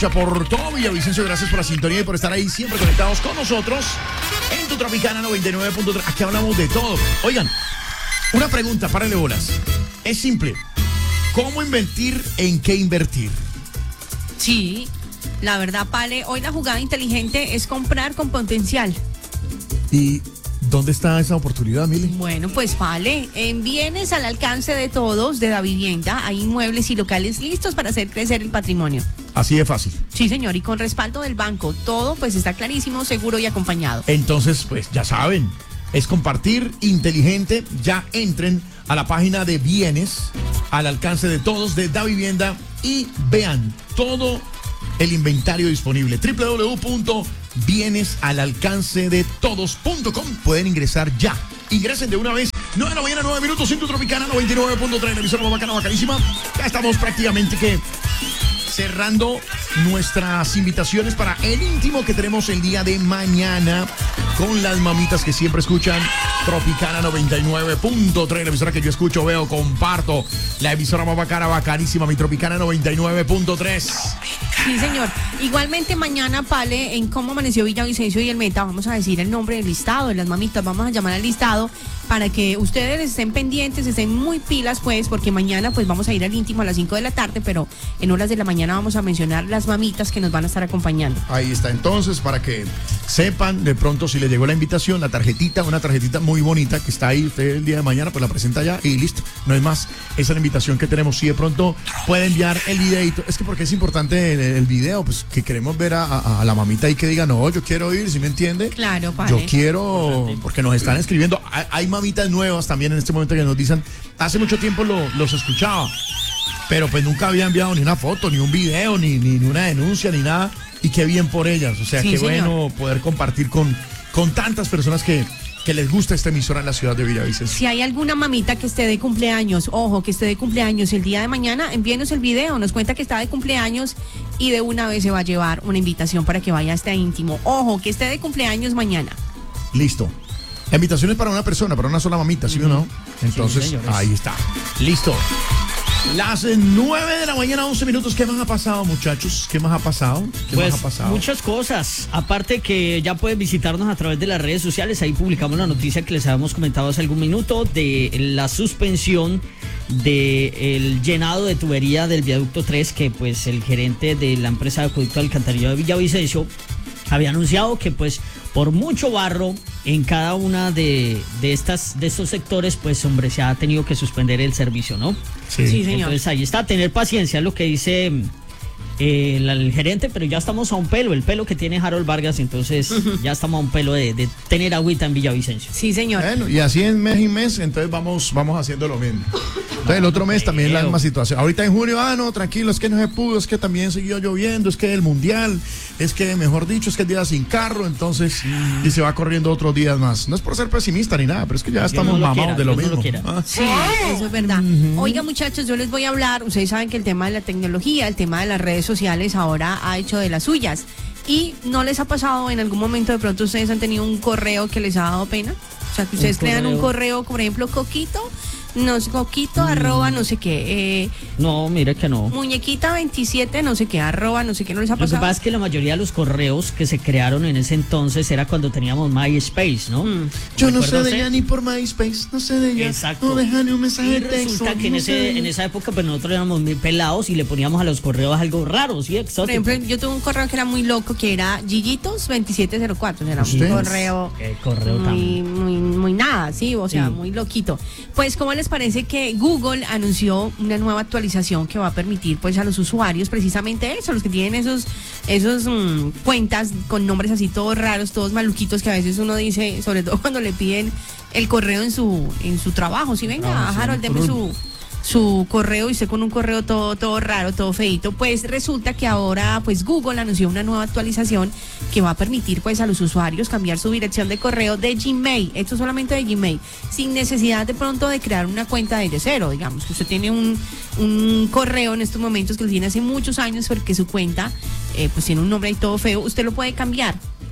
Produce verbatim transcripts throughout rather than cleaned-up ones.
Por todo Villavicencio, gracias por la sintonía y por estar ahí siempre conectados con nosotros en tu Tropicana noventa y nueve punto tres. Aquí hablamos de todo. Oigan, una pregunta, párenle bolas. Es simple. ¿Cómo invertir en qué invertir? Sí, la verdad, Pale, hoy la jugada inteligente es comprar con potencial. ¿Y dónde está esa oportunidad, Mili? Bueno, pues Pale, en bienes al alcance de todos de la vivienda, hay inmuebles y locales listos para hacer crecer el patrimonio. Así de fácil. Sí, señor, y con respaldo del banco, todo pues está clarísimo, seguro y acompañado. Entonces, pues ya saben, es compartir inteligente. Ya entren a la página de bienes al alcance de todos de Da Vivienda y vean todo el inventario disponible. doble u doble u doble u punto bienes al alcance de todos punto com. Pueden ingresar ya. Ingresen de una vez. nueve de la mañana, nueve minutos en tu Tropicana noventa y nueve punto tres. La emisora más bacana, bacanísima. Ya estamos prácticamente que cerrando nuestras invitaciones para el íntimo que tenemos el día de mañana con las mamitas que siempre escuchan Tropicana noventa y nueve punto tres, la emisora que yo escucho, veo, comparto, la emisora más bacana, bacanísima, mi Tropicana noventa y nueve punto tres. Sí, señor. Igualmente mañana, Pale, en Cómo Amaneció Villavicencio y el Meta, vamos a decir el nombre del listado de las mamitas, vamos a llamar al listado para que ustedes estén pendientes, estén muy pilas, pues, porque mañana pues vamos a ir al íntimo a las cinco de la tarde, pero en horas de la mañana vamos a mencionar las mamitas que nos van a estar acompañando. Ahí está, entonces, para que sepan de pronto si les llegó la invitación, la tarjetita, una tarjetita muy bonita que está ahí, usted el día de mañana pues la presenta ya y listo, no es más, esa es la invitación que tenemos. Si de pronto puede enviar el videito, es que porque es importante el, el video, pues que queremos ver a, a, a la mamita ahí que diga, no, yo quiero ir, ¿sí me entiende? Claro, Pale. Yo quiero, porque nos están escribiendo, hay, hay mamitas nuevas también en este momento que nos dicen, hace mucho tiempo lo, los escuchaba, pero pues nunca había enviado ni una foto, ni un video, ni, ni, ni una denuncia, ni nada, y qué bien por ellas, o sea, sí, qué señor. bueno poder compartir con, con tantas personas que, que les gusta esta emisora en la ciudad de Villavicencio. Si hay alguna mamita que esté de cumpleaños, ojo, que esté de cumpleaños el día de mañana, envíenos el video, nos cuenta que está de cumpleaños y de una vez se va a llevar una invitación para que vaya a este íntimo. Ojo, que esté de cumpleaños mañana. Listo. La invitación es para una persona, para una sola mamita, ¿sí o no? Entonces, sí, ahí está. Listo. Las nueve de la mañana, once minutos. ¿Qué más ha pasado, muchachos? ¿Qué más ha pasado? ¿Qué pues más ha pasado? Muchas cosas. Aparte que ya pueden visitarnos a través de las redes sociales. Ahí publicamos la noticia que les habíamos comentado hace algún minuto de la suspensión del llenado de tubería del viaducto tres, que pues el gerente de la empresa de acueducto de alcantarillado de Villavicencio había anunciado que pues por mucho barro en cada una de, de estas de estos sectores, pues hombre, se ha tenido que suspender el servicio, ¿no? Sí, Sí, señor. Entonces ahí está, tener paciencia, es lo que dice eh, el, el gerente, pero ya estamos a un pelo, el pelo que tiene Harold Vargas, entonces ya estamos a un pelo de, de tener agüita en Villavicencio. Sí, señor. Bueno, y así en mes y mes, entonces vamos, vamos haciendo lo mismo. Entonces el otro mes también la misma situación. Ahorita en junio, ah, no, tranquilo, es que no se pudo, es que también siguió lloviendo, es que el mundial, es que, mejor dicho, es que el día sin carro, entonces, mm. y se va corriendo otros días más. No es por ser pesimista ni nada, pero es que ya estamos no mamados quiera, de lo Dios no mismo. lo Ah. Sí, eso es verdad. Uh-huh. Oiga, muchachos, yo les voy a hablar, ustedes saben que el tema de la tecnología, el tema de las redes sociales ahora ha hecho de las suyas. ¿Y no les ha pasado en algún momento, de pronto ustedes han tenido un correo que les ha dado pena? O sea, que ustedes un crean correo. un correo, por ejemplo, Coquito, no sé, Coquito, mm. arroba, no sé qué. Eh, no, mire que no. Muñequita veintisiete, no sé qué, arroba, no sé qué, no les ha pasado. Lo que pasa es que la mayoría de los correos que se crearon en ese entonces era cuando teníamos MySpace, ¿no? Mm. Yo no sé de ella ni por MySpace, no sé de ella. Exacto. No deja ni un mensaje y de texto. Resulta que no en, ese, en esa época pues nosotros éramos muy pelados y le poníamos a los correos algo raro, ¿sí? Exótico. Por ejemplo, yo tuve un correo que era muy loco, que era Gigitos veintisiete cero cuatro, era un correo, ¿Qué correo muy, tan... muy, muy nada, sí, o sea, sí. muy loquito. Pues, ¿cómo les parece que Google anunció una nueva actualización que va a permitir pues a los usuarios precisamente eso, los que tienen esos esos mmm, cuentas con nombres así todos raros, todos maluquitos, que a veces uno dice, sobre todo cuando le piden el correo en su en su trabajo, si venga, ah, sí, Harold, deme su su correo y usted con un correo todo todo raro, todo feito, pues resulta que ahora pues Google anunció una nueva actualización que va a permitir pues a los usuarios cambiar su dirección de correo de Gmail, esto solamente de Gmail, sin necesidad de pronto de crear una cuenta desde cero, digamos que usted tiene un, un correo en estos momentos que lo tiene hace muchos años porque su cuenta eh, pues tiene un nombre ahí todo feo, usted lo puede cambiar.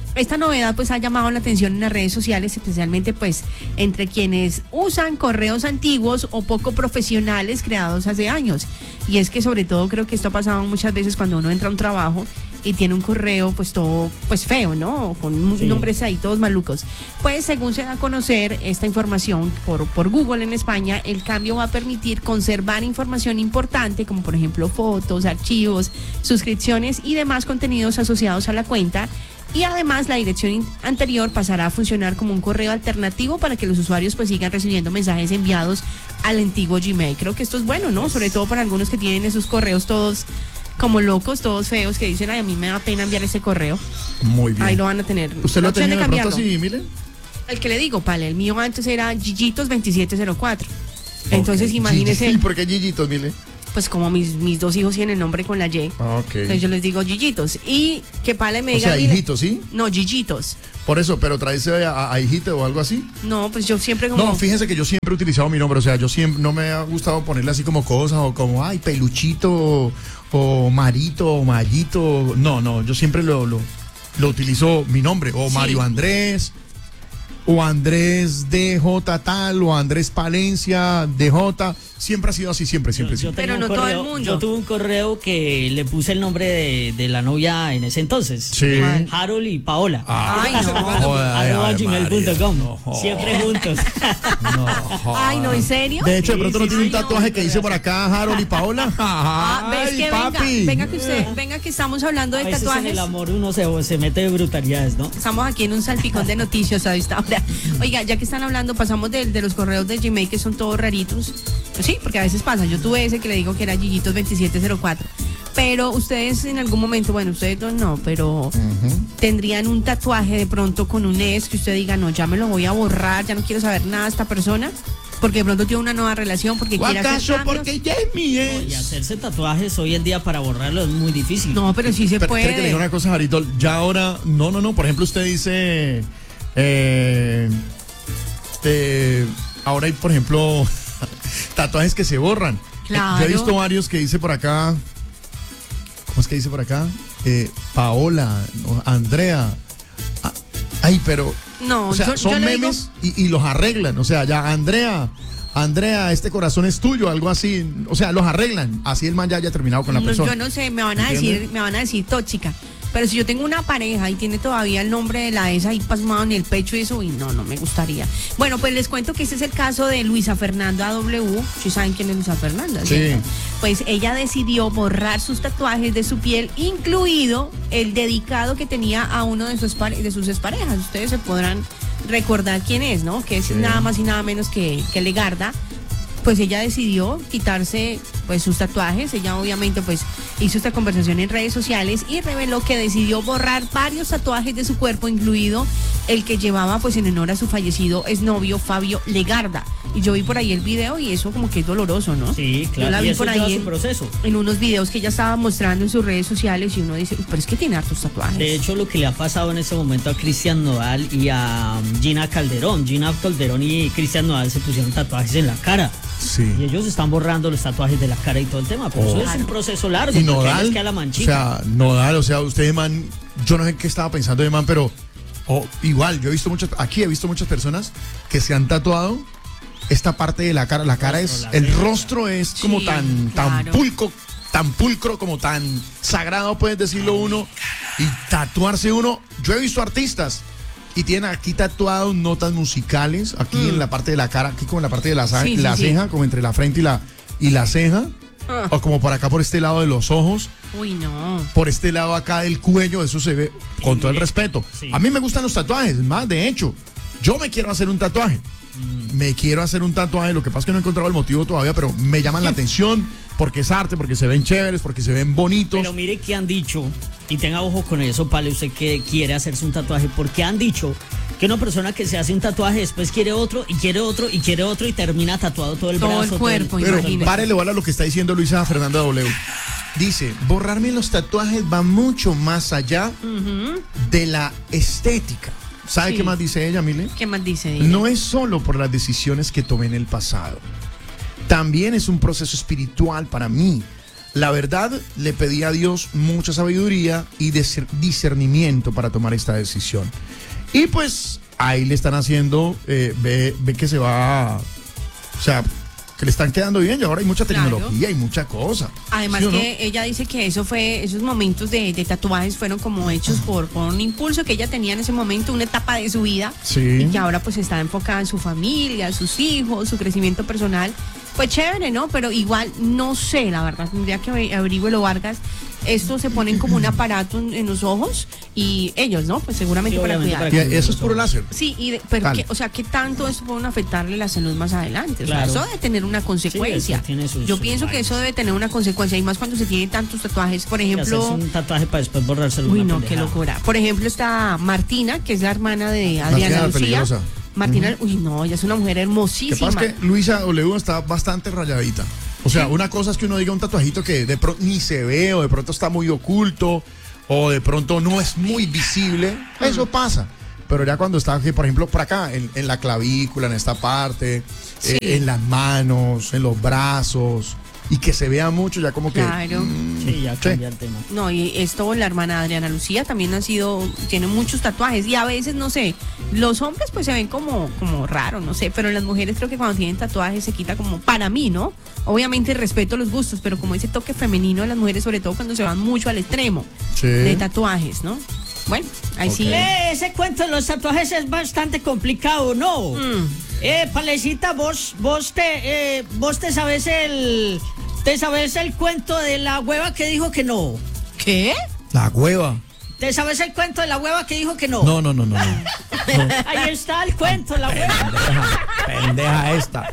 Esta novedad pues ha llamado la atención en las redes sociales, especialmente pues entre quienes usan correos antiguos o poco profesionales creados hace años. Y es que sobre todo creo que esto ha pasado muchas veces cuando uno entra a un trabajo y tiene un correo pues todo pues feo, ¿no? Con sí. nombres ahí todos malucos. Pues según se da a conocer esta información por, por Google en España, el cambio va a permitir conservar información importante como por ejemplo fotos, archivos, suscripciones y demás contenidos asociados a la cuenta. Y además la dirección anterior pasará a funcionar como un correo alternativo para que los usuarios pues sigan recibiendo mensajes enviados al antiguo Gmail. Creo que esto es bueno, ¿no? Sobre todo para algunos que tienen esos correos todos como locos, todos feos, que dicen, ay, a mí me da pena enviar ese correo. Muy bien. Ahí lo van a tener. ¿Usted lo ha tenido de pronto así, Mile? El que le digo, Pale, el mío antes era Gigitos veintisiete cero cuatro. Entonces, okay. imagínese. ¿Y por qué Gigitos, Mile? Pues como mis, mis dos hijos tienen el nombre con la Y. Ah, ok. Entonces yo les digo Gigitos. Y que Pale me diga. O sea, hijitos, ¿sí? No, Gigitos. Por eso, pero traerse a, a hijito o algo así. No, pues yo siempre como. No, fíjense que yo siempre he utilizado mi nombre, o sea, yo siempre no me ha gustado ponerle así como cosas o como, ay, peluchito o, o marito o mallito. No, no, yo siempre lo, lo, lo utilizo mi nombre, o sí. Mario Andrés, o Andrés D J tal, o Andrés Palencia D J. Siempre ha sido así, siempre, siempre, yo, yo siempre. Pero no correo, todo el mundo. Yo tuve un correo que le puse el nombre de, de la novia en ese entonces. Sí. Harold y Paola. Ay, no. arroba gmail punto com. No, siempre juntos. No, ay, no, ¿en serio? De hecho, de Sí, pronto sí, no tiene sí, un tatuaje no, que dice por acá Harold y Paola. Ah, ves Ay, que papi. venga, venga que usted, venga que estamos hablando de A veces tatuajes. en el amor uno se, se mete de brutalidades, ¿no? Estamos aquí en un salpicón de noticias a esta hora. Oiga, ya que están hablando, pasamos de, de los correos de Gmail que son todos raritos. Sí, porque a veces pasa. Yo tuve ese que le digo que era Gigitos veintisiete cero cuatro. Pero ustedes en algún momento, bueno, ustedes dos no, pero uh-huh. tendrían un tatuaje de pronto con un ex que usted diga, no, ya me lo voy a borrar, ya no quiero saber nada de esta persona. Porque de pronto tiene una nueva relación, porque quiere hacer ¿Acaso cambios? porque ya es mi ex? Y hacerse tatuajes hoy en día para borrarlo es muy difícil. No, pero sí se pero, puede. Pero que le diga una cosa, Jarito, ya ahora, no, no, no, por ejemplo, usted dice, eh, eh, ahora hay, por ejemplo, tatuajes que se borran. Claro. Yo he visto varios que dice por acá, ¿cómo es que dice por acá? Eh, Paola, no, Andrea. Ah, ay, pero, No, o sea, yo, son yo le memes digo... y, y los arreglan. O sea, ya, Andrea, Andrea, este corazón es tuyo, algo así. O sea, los arreglan. Así el man ya haya terminado con la no, persona. yo no sé, me van a ¿Entiendes? decir, me van a decir tóxica. Pero si yo tengo una pareja y tiene todavía el nombre de la esa ahí pasmado en el pecho y eso, y no, no me gustaría. Bueno, pues les cuento que este es el caso de Luisa Fernanda W. ¿Sí saben quién es Luisa Fernanda? Sí. ¿Cierto? Pues ella decidió borrar sus tatuajes de su piel, incluido el dedicado que tenía a uno de sus, pare- de sus exparejas. Ustedes se podrán recordar quién es, ¿no? Que es Sí. nada más y nada menos que, que Legarda. Pues ella decidió quitarse pues sus tatuajes. Ella obviamente pues hizo esta conversación en redes sociales y reveló que decidió borrar varios tatuajes de su cuerpo, incluido el que llevaba pues en honor a su fallecido exnovio Fabio Legarda. Y yo vi por ahí el video y eso como que es doloroso, ¿no? Sí, claro. Yo la y vi eso por lleva ahí su en, proceso. en unos videos que ella estaba mostrando en sus redes sociales y uno dice, pero es que tiene hartos tatuajes. De hecho, lo que le ha pasado en ese momento a Cristian Nodal y a Gina Calderón. Gina Calderón y Cristian Nodal se pusieron tatuajes en la cara. Sí. Y ellos están borrando los tatuajes de la cara y todo el tema. Pero Oh. eso Claro. es un proceso largo. Y porque ahí Nodal, les queda la o manchita. sea, Nodal, o sea, usted, man, yo no sé qué estaba pensando de man, pero oh, igual, yo he visto muchas, aquí he visto muchas personas que se han tatuado esta parte de la cara. La cara es, la el ceja. rostro es como Sí, tan, tan claro. pulcro, tan pulcro, como tan sagrado, puedes decirlo uno, y tatuarse uno. Yo he visto artistas y tienen aquí tatuados notas musicales, aquí Mm. en la parte de la cara, aquí como en la parte de la, sa- Sí, sí, la sí. ceja, como entre la frente y la, y la ceja, Ah. o como por acá por este lado de los ojos. Uy, no. Por este lado acá del cuello, eso se ve con todo el respeto. Sí. A mí me gustan los tatuajes, más de hecho, yo me quiero hacer un tatuaje. Me quiero hacer un tatuaje, lo que pasa es que no he encontrado el motivo todavía, pero me llaman la atención porque es arte, porque se ven chéveres, porque se ven bonitos. Pero mire que han dicho, y tenga ojo con eso, Pale, usted que quiere hacerse un tatuaje, porque han dicho que una persona que se hace un tatuaje después quiere otro, y quiere otro, y quiere otro, y termina tatuado todo el Todo brazo. el cuerpo, Pero imagínese. párele bola a lo que está diciendo Luisa Fernanda W. Dice, borrarme los tatuajes va mucho más allá Ujú. de la estética. ¿Sabe Sí. qué más dice ella, Mile? ¿Qué más dice? Dile? No es solo por las decisiones que tomé en el pasado. También es un proceso espiritual para mí. La verdad, le pedí a Dios mucha sabiduría y discer- discernimiento para tomar esta decisión. Y pues ahí le están haciendo, eh, ve, ve que se va, o sea, que le están quedando bien y ahora hay mucha Claro. tecnología y mucha cosa. Además ¿Sí o no? que ella dice que eso fue, esos momentos de, de tatuajes fueron como hechos por, por un impulso que ella tenía en ese momento, una etapa de su vida, Sí. y que ahora pues está enfocada en su familia, sus hijos, su crecimiento personal. Pues chévere, ¿no? Pero igual no sé, la verdad, tendría que averiguarlo, Vargas. Estos se ponen como un aparato en, en los ojos y ellos, ¿no? Pues seguramente Sí, para obviamente cuidar. para Y eso es puro láser. Sí, y de- pero Tal. que, o sea, ¿qué tanto esto puede afectarle la salud más adelante? O sea, Claro. eso debe tener una consecuencia. eso tiene sus- Yo sus pienso que vainas. eso debe tener una consecuencia, y más cuando se tienen tantos tatuajes. Por Y hacerse ejemplo, un tatuaje para después borrárselo. uy, una no, qué pendejada. locura. Por ejemplo, está Martina, que es la hermana de Adriana Martina la Lucía. peligrosa. Martina, uy, no, ella es una mujer Lo que hermosísima. pasa es que Luisa W está bastante rayadita. O sea, una cosa es que uno diga un tatuajito que de pronto ni se ve o de pronto está muy oculto o de pronto no es muy visible. Eso pasa. Pero ya cuando está aquí, por ejemplo, por acá, en, en la clavícula, en esta parte, Sí. eh, en las manos, en los brazos, y que se vea mucho, ya como que... Claro. mm, Sí, ya sí. cambia el tema. No, y esto, la hermana Adriana Lucía también ha sido, tiene muchos tatuajes, y a veces, no sé, los hombres pues se ven como, como raros, no sé, pero las mujeres creo que cuando tienen tatuajes se quita como, para mí, ¿no? Obviamente respeto los gustos, pero como ese toque femenino de las mujeres, sobre todo cuando se van mucho al extremo Sí. de tatuajes, ¿no? Bueno, ahí sí. Ok. Eh, ese cuento de los tatuajes es bastante complicado, ¿no? Mm. Eh, Palecita, vos, vos te, eh, vos te sabes el, te sabes el cuento de la hueva que dijo que no. ¿Qué? La hueva. ¿Te sabes el cuento de la hueva que dijo que no? No, no, no, no. no. Ahí está el cuento, la hueva. Pendeja, pendeja esta.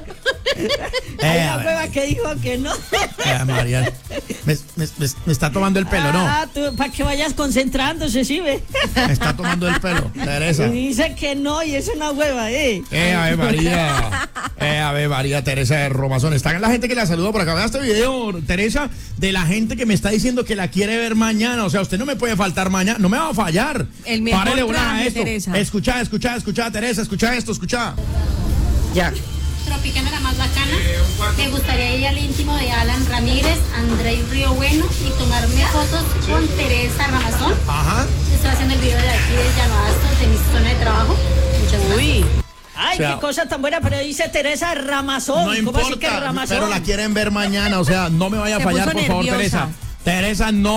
Hay Eh, a la ver, hueva que dijo que no. eh, María, me, me- me- me está tomando el pelo, ¿no? Ah, tú, para que vayas concentrándose, sí, ve. Me está tomando el pelo, Teresa. Y dice que no, y es una hueva, eh. Eh, a ver, María. Eh, a ver, María Teresa de Romazón. Está la gente que la saluda por acá. Vea este video, Teresa, de la gente que me está diciendo que la quiere ver mañana. O sea, usted no me puede faltar mañana. No me va a fallar. El mejor Párele una a traje, esto. Teresa. Escucha, escucha, escucha, Teresa. Escucha esto, escucha. Ya. Tropicana la más bacana. Me gustaría ir al íntimo de Alan Ramírez, Andrei Río Bueno y tomarme fotos con Teresa Ramazón. Ajá. Estoy haciendo el video de aquí de Llanoastos, de mi zona de trabajo. Muchas gracias. Uy. Ay, O sea, qué cosa tan buena, pero dice Teresa Ramazón. No ¿Cómo así que importa, Ramazón? pero la quieren ver mañana. O sea, no me vaya a Se fallar, puso por favor, nerviosa. Teresa. Teresa, no.